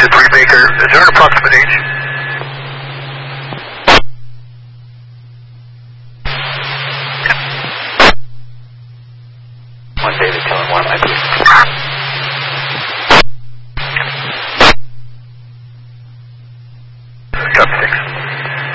to 3 Baker. Is there an approximate age? One David telling one, I believe. Copy, thanks.